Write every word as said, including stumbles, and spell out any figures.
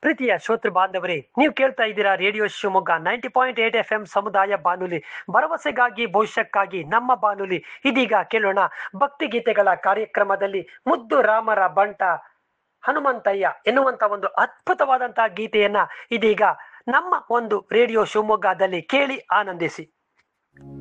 ಪ್ರೀತಿಯ ಶ್ರೋತೃ ಬಾಂಧವರೇ, ನೀವು ಕೇಳ್ತಾ ಇದ್ದೀರಾ radio Shivamogga ninety point eight F M ಸಮುದಾಯ ಬಾನುಲಿ, ಭರವಸೆಗಾಗಿ ಭವಿಷ್ಯಕ್ಕಾಗಿ ನಮ್ಮ ಬಾನುಲಿ. ಇದೀಗ ಕೇಳೋಣ ಭಕ್ತಿ ಗೀತೆಗಳ ಕಾರ್ಯಕ್ರಮದಲ್ಲಿ ಮುದ್ದು ರಾಮರ ಬಂಟ ಹನುಮಂತಯ್ಯ ಎನ್ನುವಂತ ಒಂದು ಅದ್ಭುತವಾದಂತಹ ಗೀತೆಯನ್ನ ಇದೀಗ ನಮ್ಮ ಒಂದು ರೇಡಿಯೋ ಶಿವಮೊಗ್ಗದಲ್ಲಿ ಕೇಳಿ ಆನಂದಿಸಿ.